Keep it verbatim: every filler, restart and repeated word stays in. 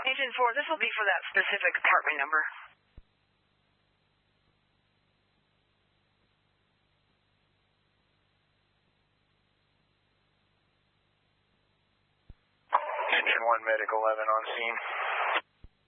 Agent four, this will be for that specific apartment number. Engine one, Medic eleven on scene.